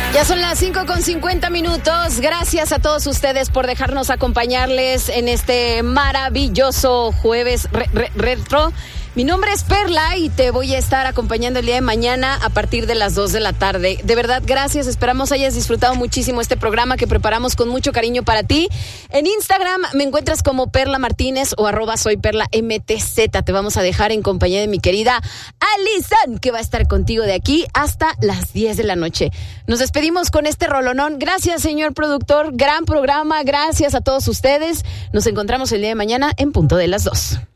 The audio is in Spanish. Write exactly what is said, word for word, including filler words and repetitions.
Ya son las cinco con cincuenta minutos. Gracias a todos ustedes por dejarnos acompañarles en este maravilloso jueves re- re- retro. Mi nombre es Perla y te voy a estar acompañando el día de mañana a partir de las dos de la tarde. De verdad, gracias. Esperamos hayas disfrutado muchísimo este programa que preparamos con mucho cariño para ti. En Instagram me encuentras como Perla Martínez o arroba soy Perla M T Z. Te vamos a dejar en compañía de mi querida Alison, que va a estar contigo de aquí hasta las diez de la noche. Nos despedimos con este rolonón. Gracias, señor productor. Gran programa. Gracias a todos ustedes. Nos encontramos el día de mañana en punto de las dos.